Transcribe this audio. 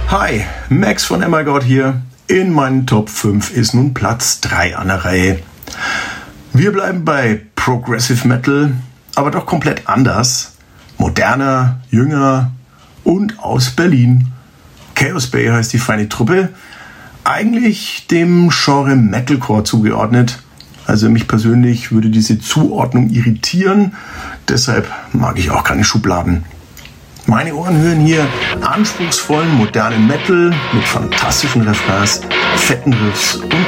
Hi, Max von Oh My God hier. In meinen Top 5 ist nun Platz 3 an der Reihe. Wir bleiben bei Progressive Metal, aber doch komplett anders. Moderner, jünger und aus Berlin. Chaos Bay heißt die feine Truppe. Eigentlich dem Genre Metalcore zugeordnet. Also mich persönlich würde diese Zuordnung irritieren. Deshalb mag ich auch keine Schubladen. Meine Ohren hören hier anspruchsvollen modernen Metal mit fantastischen Refrains, fetten Riffs und